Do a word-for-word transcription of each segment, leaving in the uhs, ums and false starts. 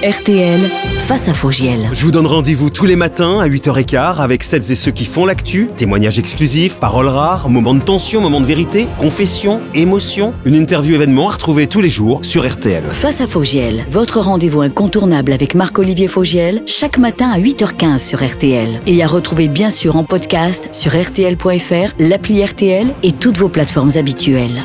R T L, face à Fogiel. Je vous donne rendez-vous tous les matins à huit heures quinze avec celles et ceux qui font l'actu, témoignages exclusifs, paroles rares, moments de tension, moments de vérité, confessions, émotions, une interview événement à retrouver tous les jours sur R T L. Face à Fogiel, votre rendez-vous incontournable avec Marc-Olivier Fogiel, chaque matin à huit heures quinze sur R T L. Et à retrouver bien sûr en podcast sur R T L point F R, l'appli R T L et toutes vos plateformes habituelles.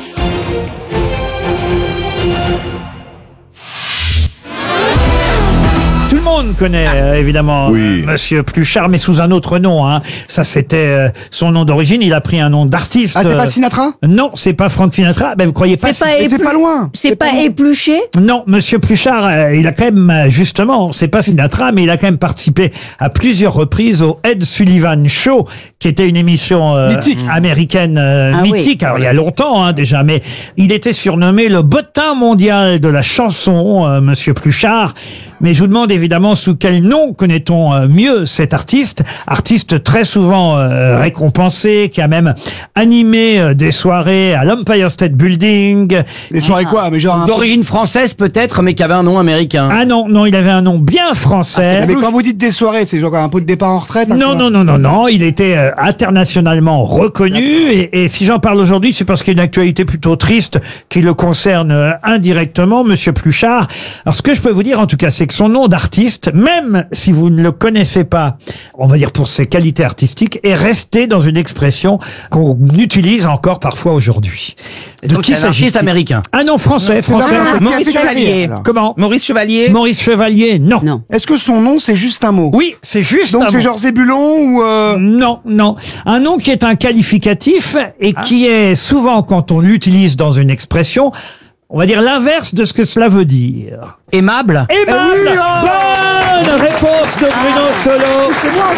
Tout le monde connaît euh, évidemment Oui. euh, Monsieur Pluchart, mais sous un autre nom. Hein. Ça, c'était euh, son nom d'origine. Il a pris un nom d'artiste. Ah, c'est euh, pas Sinatra? Non, c'est pas Frank Sinatra. Ben, vous croyez pas? C'est pas, Mais c'est éplu- pas loin. C'est pas loin. épluché? Non, Monsieur Pluchart, euh, il a quand même, euh, justement, c'est pas Sinatra, mais il a quand même participé à plusieurs reprises au Ed Sullivan Show, qui était une émission euh, Mythique. américaine euh, Ah oui. mythique. Alors, il y a longtemps hein, déjà, mais il était surnommé le bottin mondial de la chanson, euh, Monsieur Pluchart. Mais je vous demande évidemment sous quel nom connaît-on euh, mieux cet artiste, artiste très souvent euh, récompensé, qui a même animé euh, des soirées à l'Empire State Building. Les soirées quoi? Mais genre. un- D'origine française peut-être, mais qui avait un nom américain. Ah non, non, il avait un nom bien français. Ah, mais quand vous dites des soirées, c'est genre un pot de départ en retraite? Non, non, non, non, non. Il était euh, internationalement reconnu. Et, et si j'en parle aujourd'hui, c'est parce qu'il y a une actualité plutôt triste qui le concerne euh, indirectement, Monsieur Pluchart. Alors, ce que je peux vous dire, en tout cas, c'est que son nom d'artiste, même si vous ne le connaissez pas, on va dire pour ses qualités artistiques, est resté dans une expression qu'on utilise encore parfois aujourd'hui. Et donc, c'est un artiste s'agit-il américain. Ah non, français, C'est français. d'abord- Maurice Café Chevalier. Chevalier, alors. Comment Maurice Chevalier. Maurice Chevalier, non. Non. Est-ce que son nom, c'est juste un mot? Oui, c'est juste Donc un c'est mot. genre Zébulon ou euh... Non, non. Un nom qui est un qualificatif et Ah. qui est souvent, quand on l'utilise dans une expression, on va dire l'inverse de ce que cela veut dire. Aimable. Aimable. Eh oui, oh Bonne réponse de Bruno Solo.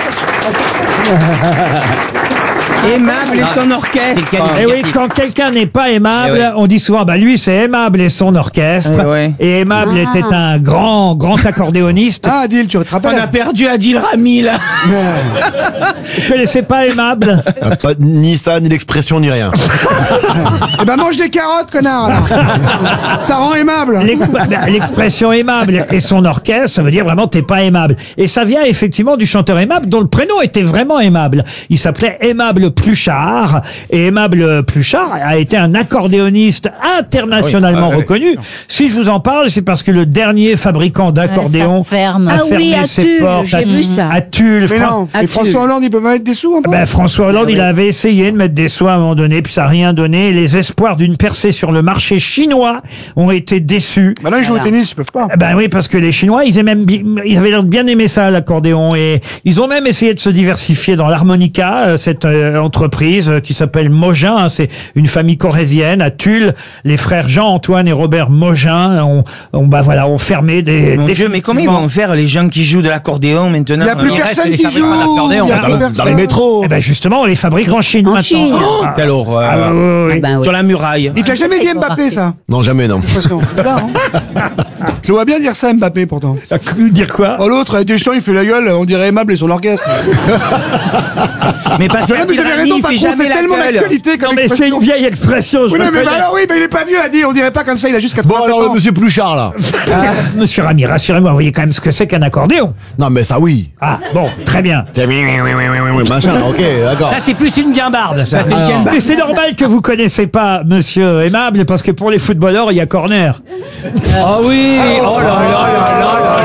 Aimable et son orchestre. Et oui, quand quelqu'un n'est pas aimable, Eh oui. on dit souvent, bah lui c'est aimable et son orchestre. Eh ouais. Et aimable Ah. était un grand, grand accordéoniste. Ah, Adil, tu te On rappelles? a perdu Adil Rami là. Vous connaissez pas aimable? Ah, pas ni ça, ni l'expression, ni rien. Eh ben mange des carottes, connard, alors. Ça rend aimable. L'ex- bah, L'expression aimable et son orchestre, ça veut dire vraiment t'es pas aimable. Et ça vient effectivement du chanteur aimable dont le prénom était vraiment aimable. Il s'appelait Aimable Pluchart. Et Aimable Pluchart a été un accordéoniste internationalement Ah oui. reconnu. Si je vous en parle, c'est parce que le dernier fabricant d'accordéon Ouais, ça ferme. a Ah fermé oui, à ses Tulle, portes. j'ai à, vu ça. à Tulle. Mais Fran- non. Ah, Et tu- François Hollande, il peut pas mettre des sous, un peu? ben, François Hollande, il avait essayé de mettre des sous à un moment donné, puis ça n'a rien donné. Les espoirs d'une percée sur le marché chinois ont été déçus. Bah là, ils jouent au tennis, ils peuvent pas. Eh Ben oui, parce que les Chinois, ils aimaient, bi- ils avaient l'air de bien aimer ça, l'accordéon, et ils ont même essayé de se diversifier dans l'harmonica, euh, cette euh, entreprise euh, qui s'appelle Mogin. Hein, c'est une famille corrézienne à Tulle. Les frères Jean-Antoine et Robert Mogin ont, ont bah voilà, ont fermé des. Mon des Dieu, mais comment ils vont faire les gens qui jouent de l'accordéon maintenant? Il y a plus Il reste personne les qui fabricants joue. d'accordéon. Il y a Dans, plus le- personne. dans le métro. Eh ben justement, on les fabrique en Chine En maintenant. Chine. Oh, Ah. quelle horreur. Ah, oui, oui, oui. Ah ben oui. Sur la muraille. Il t'a jamais dit Mbappé, ça? Non, jamais, non. Parce que- bizarre, hein. Je le vois bien dire ça, Mbappé, pourtant. Ah, dire quoi? Oh, l'autre, Deschamps, il fait la gueule, on dirait aimable et son orchestre. Mais parce Non, mais qu'Adil vous avez Rami, raison, il par fait contre, c'est jamais la tellement gueule. d'actualité comme Non mais c'est expression. une vieille expression, je Oui, le non, mais connais. alors oui, mais il est pas vieux, Adil, on dirait pas comme ça, il a juste Bon, quatre-vingt-cinq alors, ans. monsieur Pluchart, là. Monsieur Rami, rassurez-moi, vous voyez quand même ce que c'est qu'un accordéon. Non, mais ça, oui. Ah, bon, très bien. C'est oui, oui, oui, oui, oui, oui, machin, ok, d'accord. Ça, c'est plus une guimbarde. Ça, c'est une Alors. guimbarde. Mais c'est normal que vous connaissez pas Monsieur Aimable, parce que pour les footballeurs, il y a corner. Ah oui. Oh là là là là là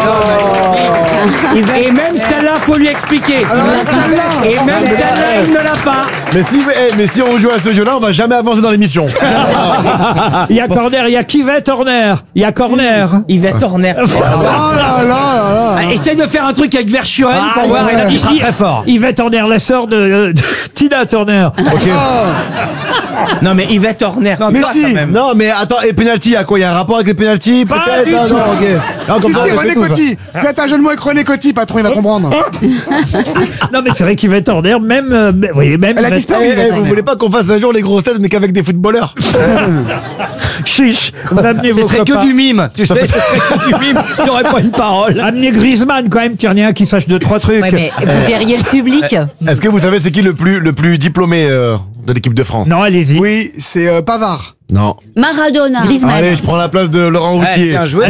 là. Et même celle-là, faut lui expliquer. Alors là, celle-là. Et même celle-là, il ne l'a pas. Mais si, eh, mais si on joue à ce jeu-là, on va jamais avancer dans l'émission. Il y a corner, il y a Yvette Horner. Il y a corner. Yvette Horner. Oh là là là là. Ah, essaye de faire un truc avec Verschuren Ah, pour voir, ouais. et là, il sera très fort. Yvette Horner, la sœur de, de Tina Turner. Ok. Non, mais Yvette Horner. Mais toi, si. quand même. Non, mais attends, et penalty, il y a quoi? Il y a un rapport avec les penalty? Pas Peut-être? du Ah, tout. non, ok. Non, comme Si, ça, si, on fait René tout, ça. Coty. Faites un jeu de mots avec René Coty, patron, il va comprendre. Non, mais c'est vrai qu'Yvette Horner, même, euh, vous voyez, même. Elle a Yvette- disparu. Eh, eh, Yvette vous Horner. voulez pas qu'on fasse un jour les grosses têtes, mais qu'avec des footballeurs? Chiche, vous amenez Ce vos serait copains. que du mime. Tu sais, ce serait que du mime. Il n'y aurait pas une parole. Amenez Griezmann, quand même, qu'il y en ait un qui sache deux, trois trucs. Ouais, mais vous verriez le public. Est-ce que vous savez c'est qui le plus, le plus diplômé euh, de l'équipe de France? Non, allez-y. Oui, c'est euh, Pavard. Non. Maradona. Griezmann. Allez, je prends la place de Laurent Ouais, Ruquier. bien joué.